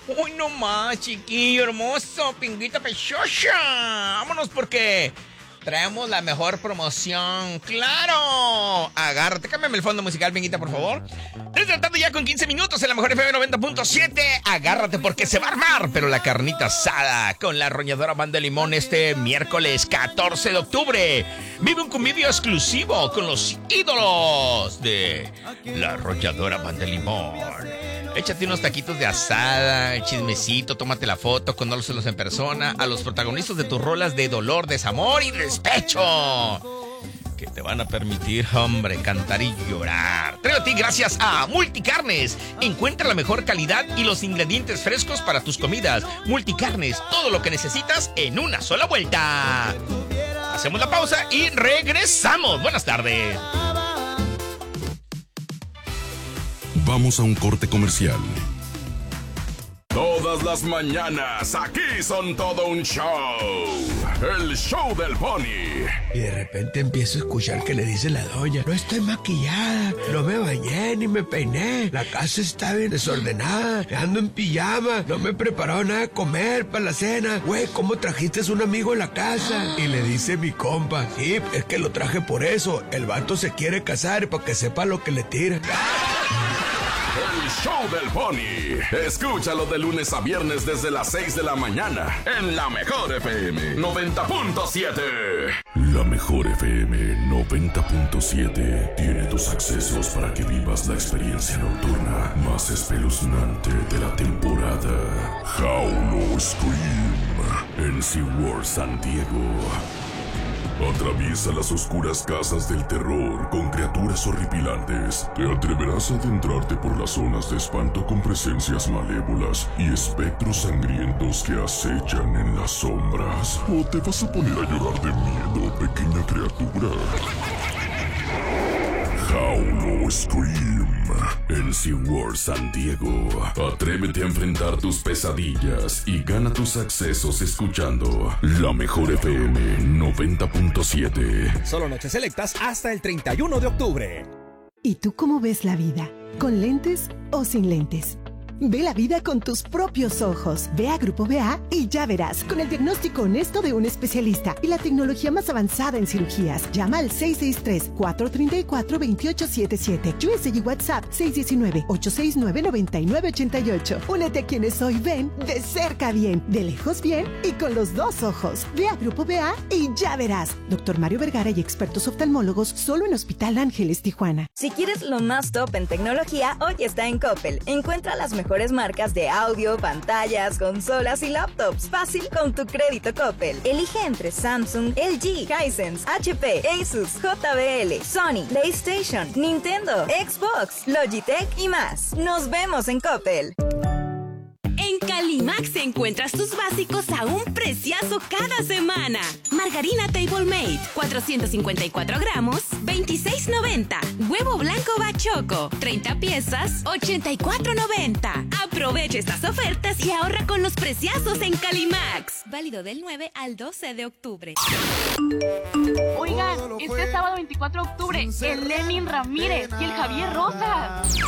Uy, no más, chiquillo hermoso, pinguita pechocha. Vámonos porque traemos la mejor promoción. ¡Claro! Agárrate, cámbiame el fondo musical, pinguita, por favor. Tratando ya con 15 minutos en la mejor FM 90.7. Agárrate porque se va a armar, pero la carnita asada con la arrolladora Banda de Limón este miércoles 14 de octubre. Vive un convivio exclusivo con los ídolos de la arrolladora Banda de Limón. Échate unos taquitos de asada, el chismecito, tómate la foto, conócelos en persona a los protagonistas de tus rolas de dolor, desamor y despecho, que te van a permitir, hombre, cantar y llorar. Traigo a ti gracias a Multicarnes. Encuentra la mejor calidad y los ingredientes frescos para tus comidas. Multicarnes, todo lo que necesitas en una sola vuelta. Hacemos la pausa y regresamos. Buenas tardes. Vamos a un corte comercial. Todas las mañanas aquí son todo un show. El show del Pony. Y de repente empiezo a escuchar que le dice la doña: no estoy maquillada, no me bañé ni me peiné, la casa está bien desordenada, ando en pijama, no me he preparado nada de comer para la cena. Güey, ¿cómo trajiste a un amigo en la casa? Y le dice mi compa: sí, es que lo traje por eso, el vato se quiere casar para que sepa lo que le tira. El show del Pony. Escúchalo de lunes a viernes desde las 6 de la mañana en la mejor FM 90.7. La mejor FM 90.7 tiene tus accesos para que vivas la experiencia nocturna más espeluznante de la temporada. Howl o Scream en SeaWorld San Diego. Atraviesa las oscuras casas del terror con criaturas horripilantes. Te atreverás a adentrarte por las zonas de espanto con presencias malévolas y espectros sangrientos que acechan en las sombras. ¿O te vas a poner a llorar de miedo, pequeña criatura? Howl o Scream en SeaWorld San Diego. Atrévete a enfrentar tus pesadillas y gana tus accesos escuchando la mejor FM 90.7. Solo noches selectas hasta el 31 de octubre. ¿Y tú cómo ves la vida? ¿Con lentes o sin lentes? Ve la vida con tus propios ojos. Ve a Grupo BA y ya verás, con el diagnóstico honesto de un especialista y la tecnología más avanzada en cirugías. Llama al 663-434-2877. USA y WhatsApp 619-869-9988. Únete a quienes hoy ven de cerca bien, de lejos bien y con los dos ojos. Ve a Grupo BA y ya verás. Dr. Mario Vergara y expertos oftalmólogos solo en Hospital Ángeles, Tijuana. Si quieres lo más top en tecnología, hoy está en Coppel. Encuentra las mejores marcas de audio, pantallas, consolas y laptops. Fácil con tu crédito Coppel. Elige entre Samsung, LG, Hisense, HP, Asus, JBL, Sony, PlayStation, Nintendo, Xbox, Logitech y más. Nos vemos en Coppel. En Calimax encuentras tus básicos a un preciazo cada semana. Margarina Table Made, 454 gramos, $26.90. Huevo blanco Bachoco, 30 piezas, $84.90. Aprovecha estas ofertas y ahorra con los preciazos en Calimax. Válido del 9 al 12 de octubre. Oigan, este sábado 24 de octubre, el Lenin Ramírez y el Javier Rosas.